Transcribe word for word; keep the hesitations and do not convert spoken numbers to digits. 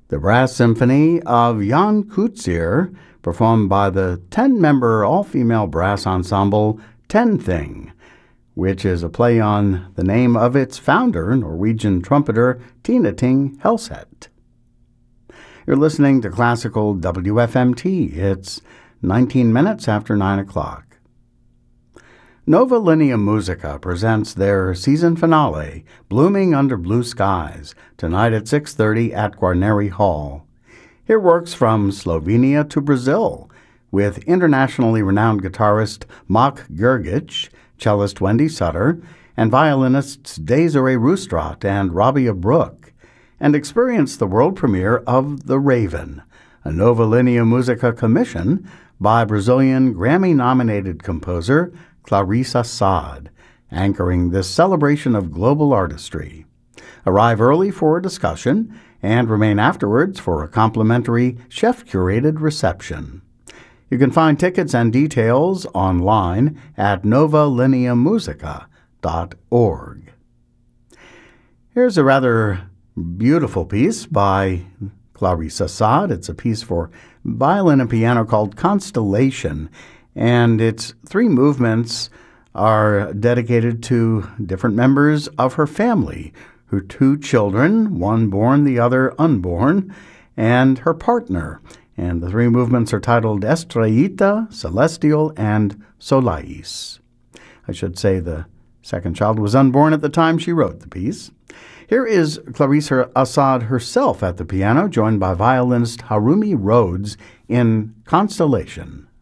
The Brass Symphony of Jan Kutsier, performed by the ten-member all-female brass ensemble Ten Thing, which is a play on the name of its founder, Norwegian trumpeter Tina Ting Helseth. You're listening to Classical W F M T. It's nineteen minutes after nine o'clock. Nova Linea Musica presents their season finale, Blooming Under Blue Skies, tonight at six thirty at Guarneri Hall. Hear works from Slovenia to Brazil, with internationally renowned guitarist Mak Gergic, cellist Wendy Sutter, and violinists Desiree Roustrat and Rabia Brook, and experience the world premiere of The Raven, a Nova Linea Musica commission by Brazilian Grammy-nominated composer Clarissa Saad, anchoring this celebration of global artistry. Arrive early for a discussion and remain afterwards for a complimentary chef-curated reception. You can find tickets and details online at nova linea musica dot org. Here's a rather beautiful piece by Clarissa Saad. It's a piece for violin and piano called Constellation, and its three movements are dedicated to different members of her family, her two children, one born, the other unborn, and her partner. And the three movements are titled Estrellita, Celestial, and Solais. I should say the second child was unborn at the time she wrote the piece. Here is Clarissa Saad herself at the piano, joined by violinist Harumi Rhodes in Constellation.